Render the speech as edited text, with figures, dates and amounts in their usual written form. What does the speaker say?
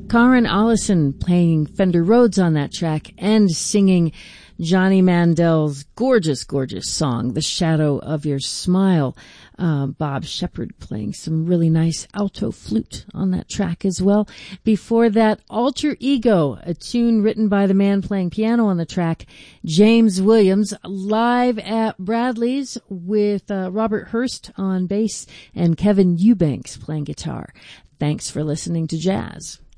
Karen Allison playing Fender Rhodes on that track and singing Johnny Mandel's gorgeous, gorgeous song, The Shadow of Your Smile. Bob Shepard playing some really nice alto flute on that track as well. Before that, Alter Ego, a tune written by the man playing piano on the track, James Williams, live at Bradley's with Robert Hurst on bass and Kevin Eubanks playing guitar. Thanks for listening to Jazz.